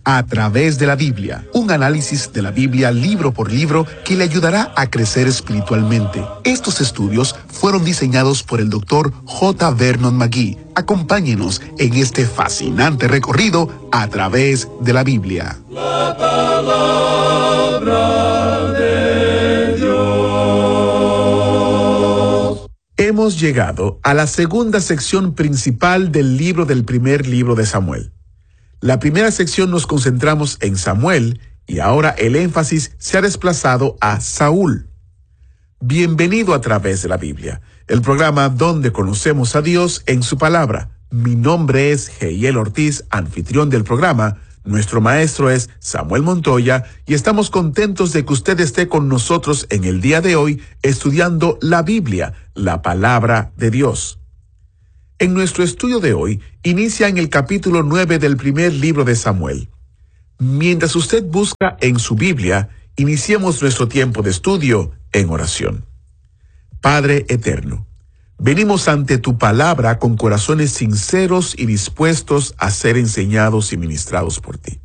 a través de la Biblia, un análisis de la Biblia libro por libro que le ayudará a crecer espiritualmente. Estos estudios fueron diseñados por el Dr. J. Vernon McGee. Acompáñenos en este fascinante recorrido a través de la Biblia. La palabra de Dios. Hemos llegado a la segunda sección principal del primer libro de Samuel. La primera sección nos concentramos en Samuel y ahora el énfasis se ha desplazado a Saúl. Bienvenido a través de la Biblia, el programa donde conocemos a Dios en su palabra. Mi nombre es Heiel Ortiz, anfitrión del programa. Nuestro maestro es Samuel Montoya y estamos contentos de que usted esté con nosotros en el día de hoy estudiando la Biblia, la palabra de Dios. En nuestro estudio de hoy, inicia en el capítulo 9 del primer libro de Samuel. Mientras usted busca en su Biblia, iniciemos nuestro tiempo de estudio en oración. Padre eterno, venimos ante tu palabra con corazones sinceros y dispuestos a ser enseñados y ministrados por ti.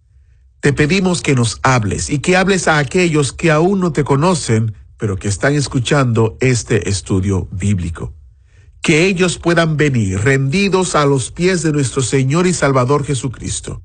Te pedimos que nos hables y que hables a aquellos que aún no te conocen, pero que están escuchando este estudio bíblico. Que ellos puedan venir rendidos a los pies de nuestro Señor y Salvador Jesucristo.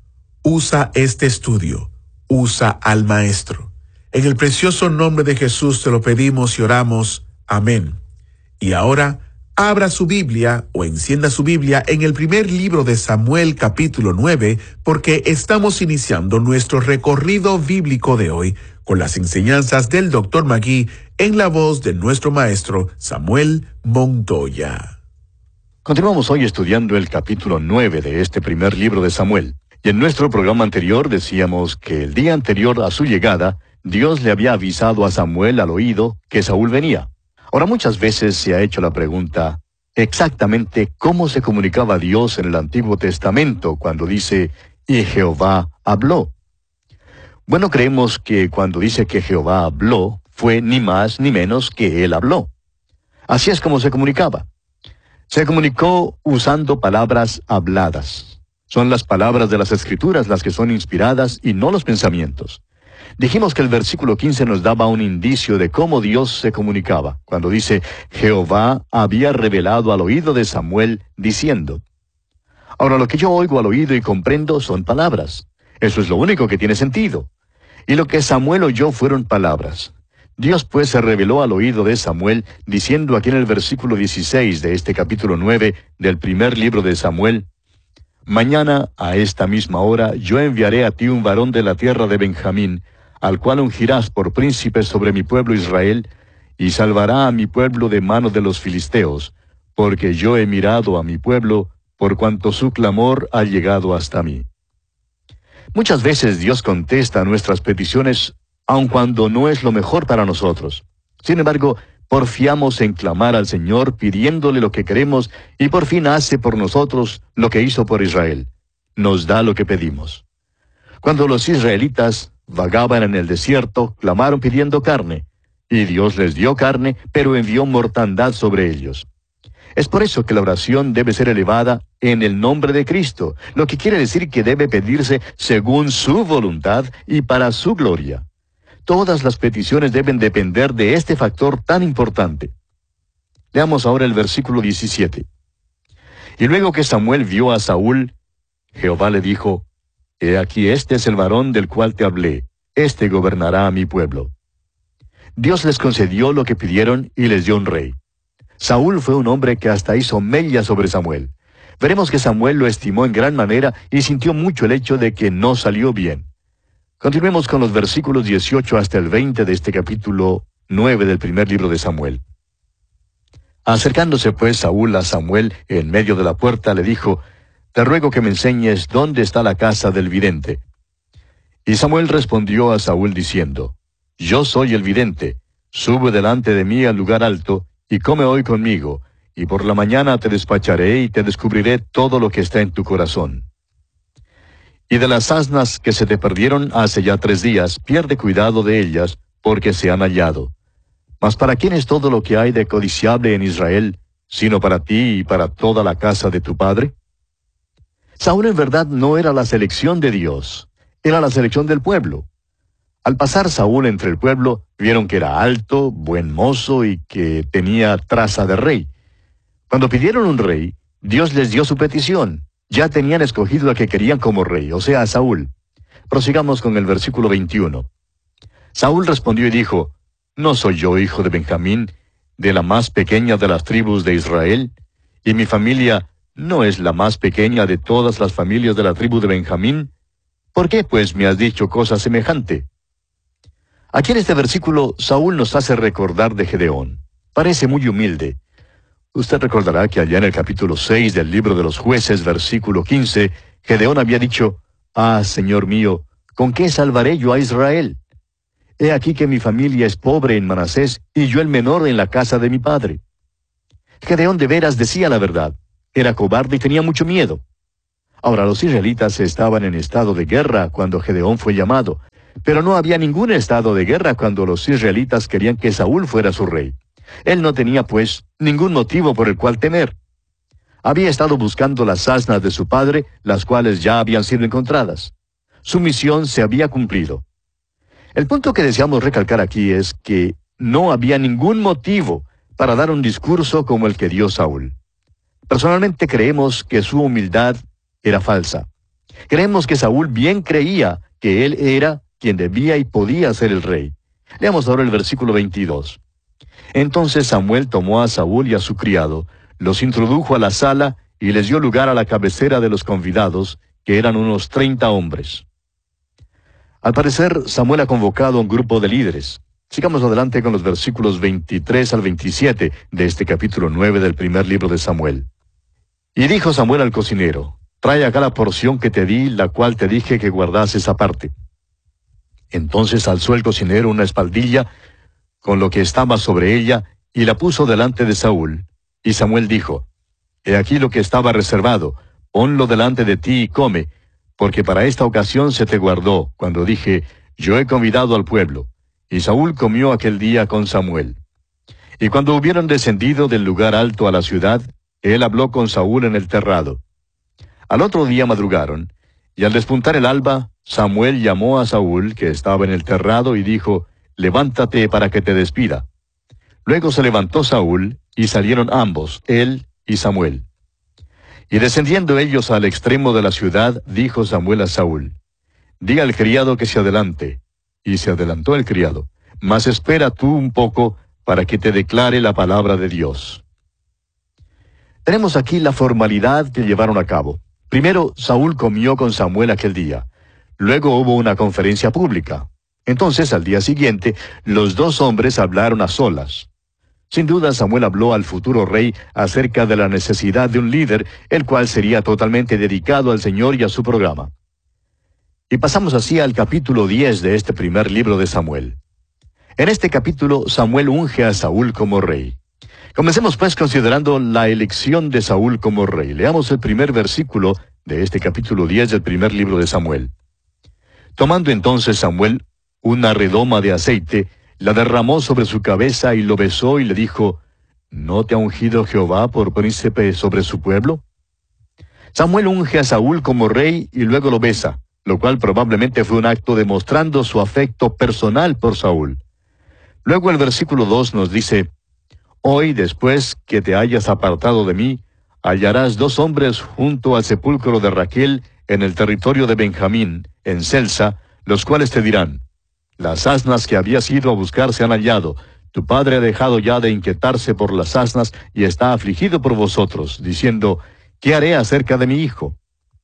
Usa este estudio, usa al Maestro. En el precioso nombre de Jesús te lo pedimos y oramos. Amén. Y ahora, abra su Biblia o encienda su Biblia en el primer libro de Samuel capítulo 9, porque estamos iniciando nuestro recorrido bíblico de hoy con las enseñanzas del Dr. McGee en la voz de nuestro maestro Samuel Montoya. Continuamos hoy estudiando el capítulo 9 de este primer libro de Samuel. Y en nuestro programa anterior decíamos que el día anterior a su llegada, Dios le había avisado a Samuel al oído que Saúl venía. Ahora muchas veces se ha hecho la pregunta, exactamente cómo se comunicaba Dios en el Antiguo Testamento cuando dice, y Jehová habló. Bueno, creemos que cuando dice que Jehová habló, fue ni más ni menos que Él habló. Así es como se comunicaba. Se comunicó usando palabras habladas. Son las palabras de las Escrituras las que son inspiradas y no los pensamientos. Dijimos que el versículo 15 nos daba un indicio de cómo Dios se comunicaba, cuando dice, Jehová había revelado al oído de Samuel, diciendo. Ahora, lo que yo oigo al oído y comprendo son palabras. Eso es lo único que tiene sentido. Y lo que Samuel oyó fueron palabras. Dios pues se reveló al oído de Samuel, diciendo aquí en el versículo 16 de este capítulo 9 del primer libro de Samuel, Mañana, a esta misma hora, yo enviaré a ti un varón de la tierra de Benjamín, al cual ungirás por príncipe sobre mi pueblo Israel, y salvará a mi pueblo de mano de los filisteos, porque yo he mirado a mi pueblo, por cuanto su clamor ha llegado hasta mí. Muchas veces Dios contesta a nuestras peticiones, aun cuando no es lo mejor para nosotros. Sin embargo, porfiamos en clamar al Señor pidiéndole lo que queremos y por fin hace por nosotros lo que hizo por Israel. Nos da lo que pedimos. Cuando los israelitas vagaban en el desierto, clamaron pidiendo carne, y Dios les dio carne, pero envió mortandad sobre ellos. Es por eso que la oración debe ser elevada en el nombre de Cristo, lo que quiere decir que debe pedirse según su voluntad y para su gloria. Todas las peticiones deben depender de este factor tan importante. Leamos ahora el versículo 17. Y luego que Samuel vio a Saúl, Jehová le dijo, He aquí este es el varón del cual te hablé, este gobernará a mi pueblo. Dios les concedió lo que pidieron y les dio un rey. Saúl fue un hombre que hasta hizo mella sobre Samuel. Veremos que Samuel lo estimó en gran manera y sintió mucho el hecho de que no salió bien. Continuemos con los versículos 18 hasta el 20 de este capítulo 9 del primer libro de Samuel. Acercándose pues Saúl a Samuel en medio de la puerta, le dijo, Te ruego que me enseñes dónde está la casa del vidente. Y Samuel respondió a Saúl diciendo, Yo soy el vidente, sube delante de mí al lugar alto, y come hoy conmigo, y por la mañana te despacharé y te descubriré todo lo que está en tu corazón. Y de las asnas que se te perdieron hace ya 3 días, pierde cuidado de ellas, porque se han hallado. Mas ¿para quién es todo lo que hay de codiciable en Israel, sino para ti y para toda la casa de tu padre? Saúl en verdad no era la selección de Dios, era la selección del pueblo. Al pasar Saúl entre el pueblo, vieron que era alto, buen mozo y que tenía traza de rey. Cuando pidieron un rey, Dios les dio su petición. Ya tenían escogido al que querían como rey, o sea, a Saúl. Prosigamos con el versículo 21. Saúl respondió y dijo, ¿no soy yo hijo de Benjamín, de la más pequeña de las tribus de Israel? ¿Y mi familia no es la más pequeña de todas las familias de la tribu de Benjamín? ¿Por qué, pues, me has dicho cosa semejante? Aquí en este versículo, Saúl nos hace recordar de Gedeón. Parece muy humilde. Usted recordará que allá en el capítulo 6 del libro de los Jueces, versículo 15, Gedeón había dicho, «Ah, Señor mío, ¿con qué salvaré yo a Israel? He aquí que mi familia es pobre en Manasés, y yo el menor en la casa de mi padre». Gedeón de veras decía la verdad. Era cobarde y tenía mucho miedo. Ahora, los israelitas estaban en estado de guerra cuando Gedeón fue llamado, pero no había ningún estado de guerra cuando los israelitas querían que Saúl fuera su rey. Él no tenía, pues, ningún motivo por el cual temer. Había estado buscando las asnas de su padre, las cuales ya habían sido encontradas. Su misión se había cumplido. El punto que deseamos recalcar aquí es que no había ningún motivo para dar un discurso como el que dio Saúl. Personalmente creemos que su humildad era falsa. Creemos que Saúl bien creía que él era quien debía y podía ser el rey. Leamos ahora el versículo 22. Entonces Samuel tomó a Saúl y a su criado, los introdujo a la sala y les dio lugar a la cabecera de los convidados, que eran unos 30 hombres. Al parecer, Samuel ha convocado a un grupo de líderes. Sigamos adelante con los versículos 23 al 27 de este capítulo 9 del primer libro de Samuel. Y dijo Samuel al cocinero, «Trae acá la porción que te di, la cual te dije que guardases aparte». Entonces alzó el cocinero una espaldilla con lo que estaba sobre ella, y la puso delante de Saúl. Y Samuel dijo, «He aquí lo que estaba reservado, ponlo delante de ti y come, porque para esta ocasión se te guardó, cuando dije, yo he convidado al pueblo». Y Saúl comió aquel día con Samuel. Y cuando hubieron descendido del lugar alto a la ciudad, él habló con Saúl en el terrado. Al otro día madrugaron, y al despuntar el alba, Samuel llamó a Saúl, que estaba en el terrado, y dijo, «Levántate para que te despida». Luego se levantó Saúl, y salieron ambos, él y Samuel. Y descendiendo ellos al extremo de la ciudad, dijo Samuel a Saúl, «Di al criado que se adelante». Y se adelantó el criado, «Mas espera tú un poco, para que te declare la palabra de Dios». Tenemos aquí la formalidad que llevaron a cabo. Primero, Saúl comió con Samuel aquel día. Luego hubo una conferencia pública. Entonces, al día siguiente, los dos hombres hablaron a solas. Sin duda, Samuel habló al futuro rey acerca de la necesidad de un líder, el cual sería totalmente dedicado al Señor y a su programa. Y pasamos así al capítulo 10 de este primer libro de Samuel. En este capítulo, Samuel unge a Saúl como rey. Comencemos pues considerando la elección de Saúl como rey. Leamos el primer versículo de este capítulo 10 del primer libro de Samuel. Tomando entonces Samuel una redoma de aceite, la derramó sobre su cabeza y lo besó y le dijo, ¿no te ha ungido Jehová por príncipe sobre su pueblo? Samuel unge a Saúl como rey y luego lo besa, lo cual probablemente fue un acto demostrando su afecto personal por Saúl. Luego el versículo 2 nos dice, «Hoy, después que te hayas apartado de mí, hallarás dos hombres junto al sepulcro de Raquel en el territorio de Benjamín, en Selsa, los cuales te dirán, las asnas que habías ido a buscar se han hallado. Tu padre ha dejado ya de inquietarse por las asnas y está afligido por vosotros, diciendo, ¿qué haré acerca de mi hijo?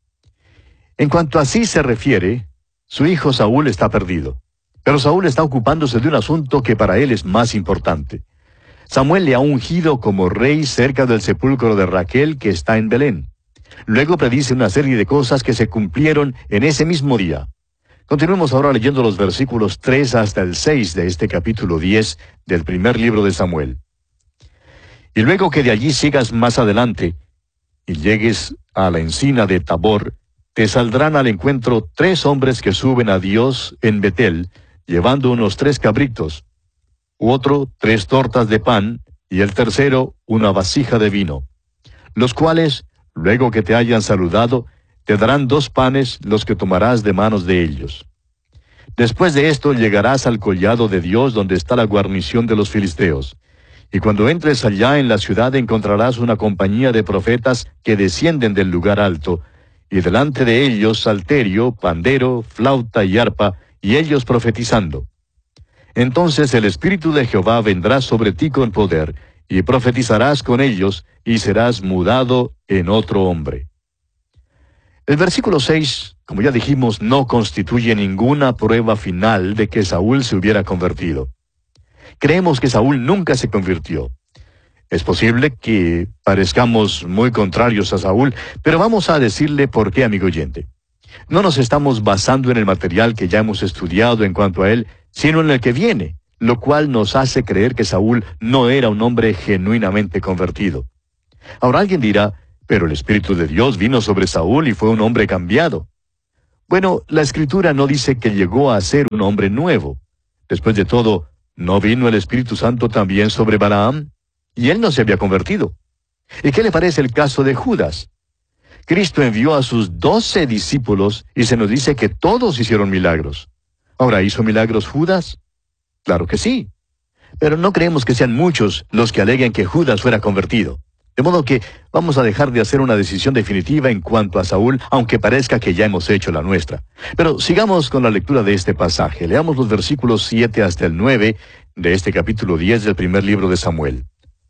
En cuanto a sí se refiere, su hijo Saúl está perdido. Pero Saúl está ocupándose de un asunto que para él es más importante. Samuel le ha ungido como rey cerca del sepulcro de Raquel que está en Belén. Luego predice una serie de cosas que se cumplieron en ese mismo día. Continuemos ahora leyendo los versículos 3 hasta el 6 de este capítulo 10 del primer libro de Samuel. Y luego que de allí sigas más adelante y llegues a la encina de Tabor, te saldrán al encuentro 3 hombres que suben a Dios en Betel, llevando unos 3 cabritos, otro 3 tortas de pan, y el tercero una vasija de vino, los cuales, luego que te hayan saludado, te darán 2 panes los que tomarás de manos de ellos. Después de esto llegarás al collado de Dios donde está la guarnición de los filisteos. Y cuando entres allá en la ciudad encontrarás una compañía de profetas que descienden del lugar alto, y delante de ellos salterio, pandero, flauta y arpa, y ellos profetizando. Entonces el Espíritu de Jehová vendrá sobre ti con poder, y profetizarás con ellos, y serás mudado en otro hombre. El versículo 6, como ya dijimos, no constituye ninguna prueba final de que Saúl se hubiera convertido. Creemos que Saúl nunca se convirtió. Es posible que parezcamos muy contrarios a Saúl, pero vamos a decirle por qué, amigo oyente. No nos estamos basando en el material que ya hemos estudiado en cuanto a él, sino en el que viene, lo cual nos hace creer que Saúl no era un hombre genuinamente convertido. Ahora alguien dirá, pero el Espíritu de Dios vino sobre Saúl y fue un hombre cambiado. Bueno, la Escritura no dice que llegó a ser un hombre nuevo. Después de todo, ¿no vino el Espíritu Santo también sobre Balaam? Y él no se había convertido. ¿Y qué le parece el caso de Judas? Cristo envió a sus 12 discípulos y se nos dice que todos hicieron milagros. Ahora, ¿hizo milagros Judas? Claro que sí. Pero no creemos que sean muchos los que aleguen que Judas fuera convertido. De modo que vamos a dejar de hacer una decisión definitiva en cuanto a Saúl, aunque parezca que ya hemos hecho la nuestra. Pero sigamos con la lectura de este pasaje. Leamos los versículos 7 hasta el 9 de este capítulo 10 del primer libro de Samuel.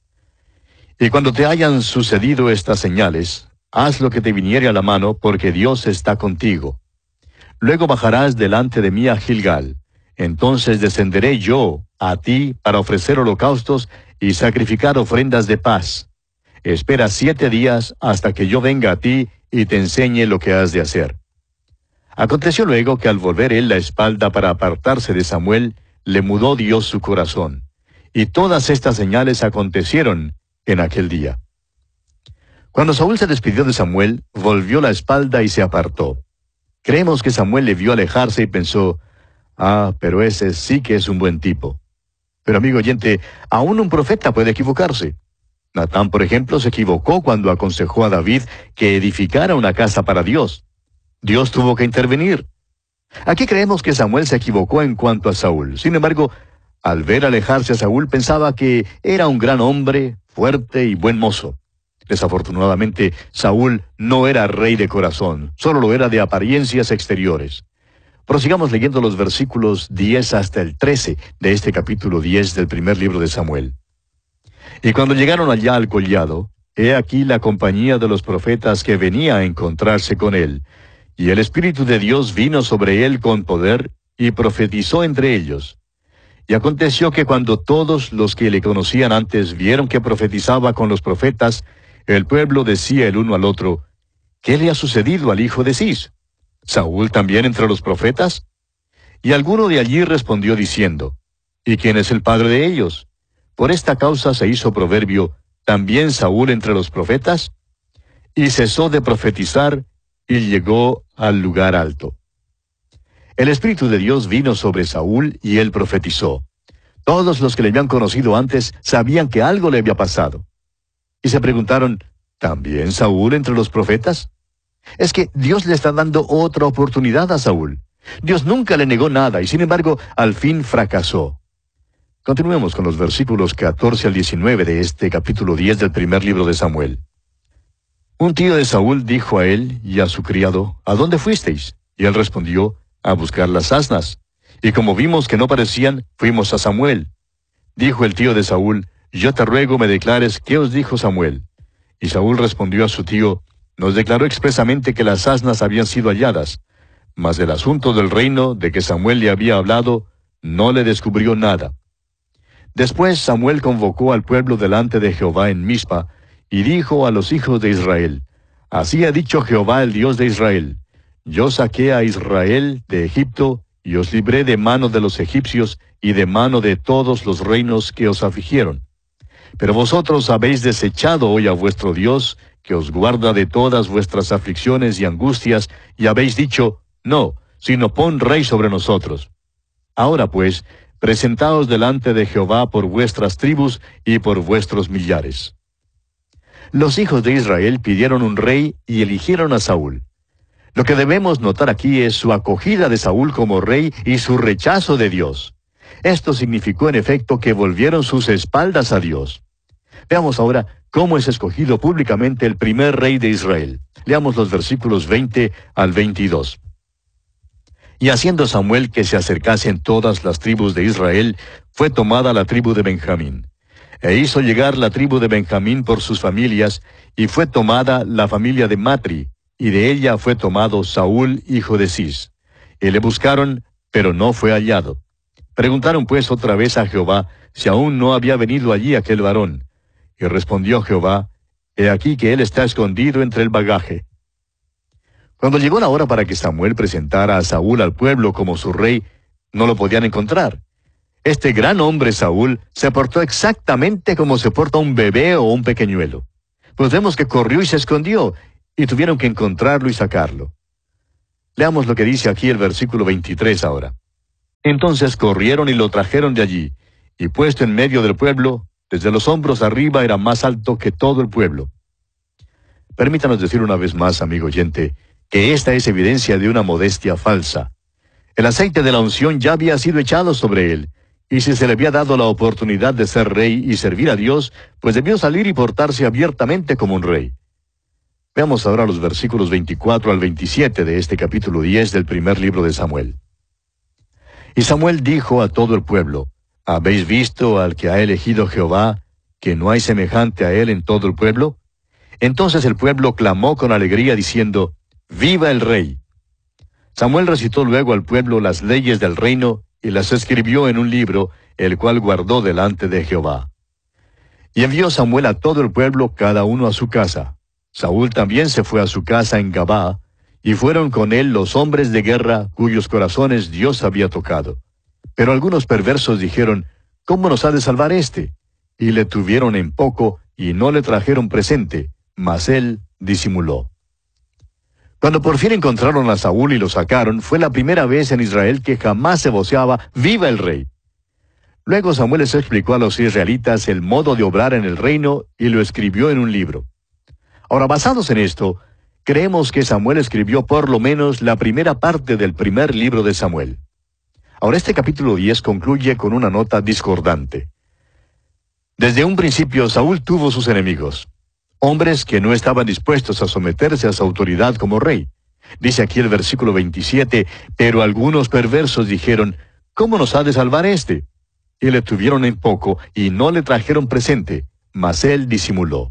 Y cuando te hayan sucedido estas señales, haz lo que te viniere a la mano, porque Dios está contigo. Luego bajarás delante de mí a Gilgal. Entonces descenderé yo a ti para ofrecer holocaustos y sacrificar ofrendas de paz. Espera 7 días hasta que yo venga a ti y te enseñe lo que has de hacer. Aconteció luego que al volver él la espalda para apartarse de Samuel, le mudó Dios su corazón. Y todas estas señales acontecieron en aquel día. Cuando Saúl se despidió de Samuel, volvió la espalda y se apartó. Creemos que Samuel le vio alejarse y pensó, pero ese sí que es un buen tipo. Pero amigo oyente, aún un profeta puede equivocarse. Natán, por ejemplo, se equivocó cuando aconsejó a David que edificara una casa para Dios. Dios tuvo que intervenir. Aquí creemos que Samuel se equivocó en cuanto a Saúl. Sin embargo, al ver alejarse a Saúl pensaba que era un gran hombre, fuerte y buen mozo. Desafortunadamente, Saúl no era rey de corazón, solo lo era de apariencias exteriores. Prosigamos leyendo los versículos 10 hasta el 13 de este capítulo 10 del primer libro de Samuel. Y cuando llegaron allá al collado, he aquí la compañía de los profetas que venía a encontrarse con él, y el Espíritu de Dios vino sobre él con poder, y profetizó entre ellos. Y aconteció que cuando todos los que le conocían antes vieron que profetizaba con los profetas, el pueblo decía el uno al otro, ¿qué le ha sucedido al hijo de Cis? ¿Saúl también entre los profetas? Y alguno de allí respondió diciendo, ¿y quién es el padre de ellos? Por esta causa se hizo proverbio, ¿también Saúl entre los profetas? Y cesó de profetizar, y llegó al lugar alto. El Espíritu de Dios vino sobre Saúl, y él profetizó. Todos los que le habían conocido antes sabían que algo le había pasado. Y se preguntaron, ¿también Saúl entre los profetas? Es que Dios le está dando otra oportunidad a Saúl. Dios nunca le negó nada, y sin embargo, al fin fracasó. Continuemos con los versículos 14 al 19 de este capítulo 10 del primer libro de Samuel. Un tío de Saúl dijo a él y a su criado, ¿a dónde fuisteis? Y él respondió, a buscar las asnas. Y como vimos que no parecían, fuimos a Samuel. Dijo el tío de Saúl, yo te ruego me declares qué os dijo Samuel. Y Saúl respondió a su tío, nos declaró expresamente que las asnas habían sido halladas, mas del asunto del reino de que Samuel le había hablado, no le descubrió nada. Después Samuel convocó al pueblo delante de Jehová en Mizpa, y dijo a los hijos de Israel, así ha dicho Jehová el Dios de Israel, yo saqué a Israel de Egipto, y os libré de mano de los egipcios, y de mano de todos los reinos que os afligieron. Pero vosotros habéis desechado hoy a vuestro Dios, que os guarda de todas vuestras aflicciones y angustias, y habéis dicho, no, sino pon rey sobre nosotros. Ahora pues, presentaos delante de Jehová por vuestras tribus y por vuestros millares. Los hijos de Israel pidieron un rey y eligieron a Saúl. Lo que debemos notar aquí es su acogida de Saúl como rey y su rechazo de Dios. Esto significó en efecto que volvieron sus espaldas a Dios. Veamos ahora cómo es escogido públicamente el primer rey de Israel. Leamos los versículos 20 al 22. Y haciendo Samuel que se acercasen todas las tribus de Israel, fue tomada la tribu de Benjamín. E hizo llegar la tribu de Benjamín por sus familias, y fue tomada la familia de Matri, y de ella fue tomado Saúl, hijo de Cis. Y le buscaron, pero no fue hallado. Preguntaron pues otra vez a Jehová, si aún no había venido allí aquel varón. Y respondió Jehová, he aquí que él está escondido entre el bagaje. Cuando llegó la hora para que Samuel presentara a Saúl al pueblo como su rey, no lo podían encontrar. Este gran hombre Saúl se portó exactamente como se porta un bebé o un pequeñuelo. Pues vemos que corrió y se escondió, y tuvieron que encontrarlo y sacarlo. Leamos lo que dice aquí el versículo 23 ahora. Entonces corrieron y lo trajeron de allí, y puesto en medio del pueblo, desde los hombros arriba era más alto que todo el pueblo. Permítanos decir una vez más, amigo oyente, que esta es evidencia de una modestia falsa. El aceite de la unción ya había sido echado sobre él, y si se le había dado la oportunidad de ser rey y servir a Dios, pues debió salir y portarse abiertamente como un rey. Veamos ahora los versículos 24 al 27 de este capítulo 10 del primer libro de Samuel. Y Samuel dijo a todo el pueblo, ¿habéis visto al que ha elegido Jehová, que no hay semejante a él en todo el pueblo? Entonces el pueblo clamó con alegría diciendo, ¡viva el rey! Samuel recitó luego al pueblo las leyes del reino y las escribió en un libro, el cual guardó delante de Jehová. Y envió Samuel a todo el pueblo, cada uno a su casa. Saúl también se fue a su casa en Gabá, y fueron con él los hombres de guerra cuyos corazones Dios había tocado. Pero algunos perversos dijeron, ¿cómo nos ha de salvar éste? Y le tuvieron en poco, y no le trajeron presente, mas él disimuló. Cuando por fin encontraron a Saúl y lo sacaron, fue la primera vez en Israel que jamás se voceaba, ¡viva el rey! Luego Samuel les explicó a los israelitas el modo de obrar en el reino, y lo escribió en un libro. Ahora, basados en esto, creemos que Samuel escribió por lo menos la primera parte del primer libro de Samuel. Ahora, este capítulo 10 concluye con una nota discordante. Desde un principio, Saúl tuvo sus enemigos, hombres que no estaban dispuestos a someterse a su autoridad como rey. Dice aquí el versículo 27, pero algunos perversos dijeron, ¿cómo nos ha de salvar éste? Y le tuvieron en poco, y no le trajeron presente, mas él disimuló.